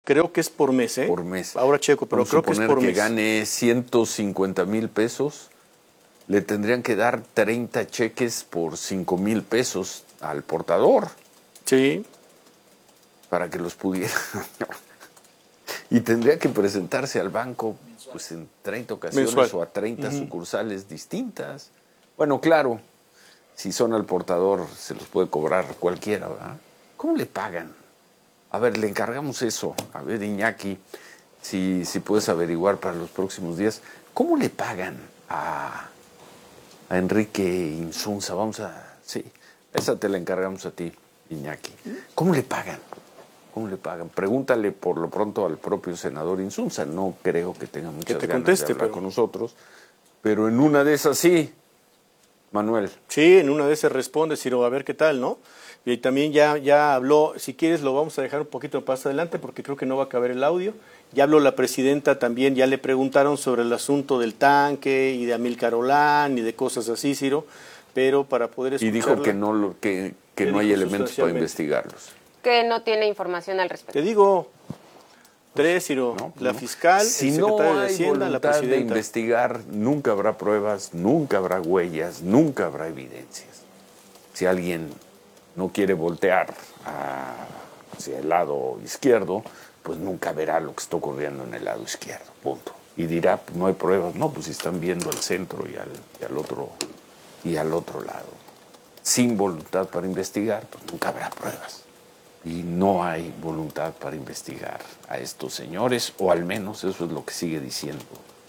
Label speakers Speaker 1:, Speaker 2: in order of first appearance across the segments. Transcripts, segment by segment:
Speaker 1: Creo que es por mes, ¿eh?
Speaker 2: Por mes.
Speaker 1: Ahora checo, pero creo que es por mes.
Speaker 2: Que gane 150,000 pesos, le tendrían que dar 30 cheques por 5,000 pesos al portador.
Speaker 1: Sí.
Speaker 2: Para que los pudiera. Y tendría que presentarse al banco pues en 30 ocasiones mensual. O a 30 sucursales distintas. Bueno, claro, si son al portador se los puede cobrar cualquiera, ¿verdad? ¿Cómo le pagan? A ver, le encargamos eso. A ver, Iñaki, si puedes averiguar para los próximos días, ¿cómo le pagan a Enrique Insunza? Sí, esa te la encargamos a ti, Iñaki. ¿Cómo le pagan? ¿Cómo le pagan? Pregúntale por lo pronto al propio senador Insunza. No creo que tenga muchas ganas de hablar con nosotros, pero en una de esas sí, Manuel.
Speaker 1: Sí, en una de esas responde, Ciro, a ver qué tal, ¿no? Y también ya habló, si quieres lo vamos a dejar un poquito más adelante porque creo que no va a caber el audio. Ya habló la presidenta también, ya le preguntaron sobre el asunto del tanque y de Amílcar Olán y de cosas así, Ciro, pero para poder escucharla...
Speaker 2: Y dijo que no hay elementos para investigarlos.
Speaker 3: Que no tiene información al respecto.
Speaker 1: Te digo, tres, Ciro, no, la fiscal,
Speaker 2: si
Speaker 1: el secretario de Hacienda, la presidenta.
Speaker 2: Si no hay voluntad de investigar, nunca habrá pruebas, nunca habrá huellas, nunca habrá evidencias. Si alguien no quiere voltear hacia el lado izquierdo, pues nunca verá lo que está ocurriendo en el lado izquierdo, punto. Y dirá, pues no hay pruebas, no, pues si están viendo al centro y al otro lado. Sin voluntad para investigar, pues nunca habrá pruebas. Y no hay voluntad para investigar a estos señores, o al menos eso es lo que sigue diciendo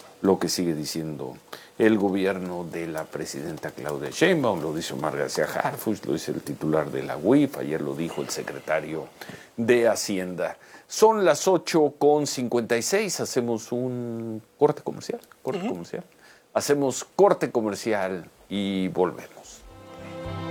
Speaker 2: el gobierno de la presidenta Claudia Sheinbaum, lo dice Omar García Harfuch, lo dice el titular de la UIF, ayer lo dijo el secretario de Hacienda. Son las 8:56, hacemos un corte comercial. Hacemos corte comercial y volvemos.